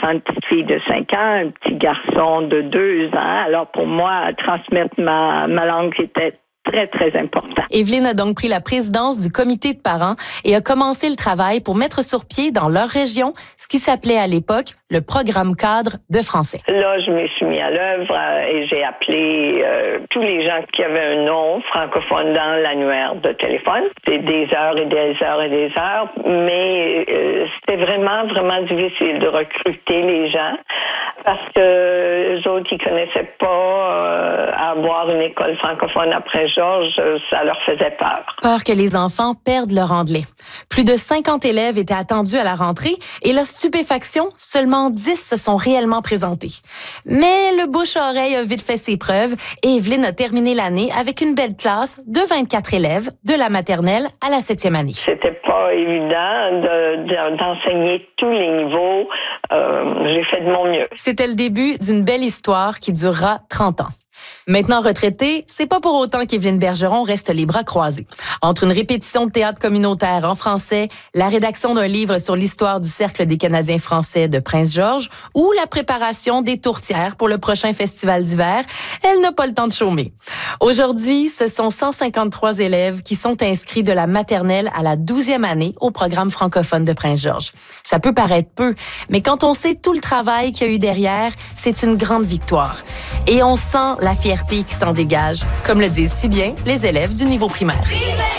enfants, une petite fille de 5 ans, un petit garçon de 2 ans. Alors pour moi, transmettre ma langue, c'était très, très important. Evelyne a donc pris la présidence du comité de parents et a commencé le travail pour mettre sur pied dans leur région ce qui s'appelait à l'époque le programme cadre de français. Là, je me suis mis à l'œuvre et j'ai appelé tous les gens qui avaient un nom francophone dans l'annuaire de téléphone. C'était des heures et des heures et des heures, mais c'était vraiment, vraiment difficile de recruter les gens parce que les autres, ils connaissaient pas avoir une école francophone après Georges, ça leur faisait peur. Peur que les enfants perdent leur anglais. Plus de 50 élèves étaient attendus à la rentrée et la stupéfaction, seulement 10 se sont réellement présentés. Mais le bouche-à-oreille a vite fait ses preuves et Evelyne a terminé l'année avec une belle classe de 24 élèves de la maternelle à la 7e année. C'était pas évident d'enseigner tous les niveaux. J'ai fait de mon mieux. C'était le début d'une belle histoire qui durera 30 ans. Maintenant retraitée, c'est pas pour autant qu'Evelyne Bergeron reste les bras croisés. Entre une répétition de théâtre communautaire en français, la rédaction d'un livre sur l'histoire du Cercle des Canadiens français de Prince-Georges ou la préparation des tourtières pour le prochain festival d'hiver, elle n'a pas le temps de chômer. Aujourd'hui, ce sont 153 élèves qui sont inscrits de la maternelle à la 12e année au programme francophone de Prince-Georges. Ça peut paraître peu, mais quand on sait tout le travail qu'il y a eu derrière, c'est une grande victoire. Et on sent la fierté qui s'en dégage, comme le disent si bien les élèves du niveau primaire.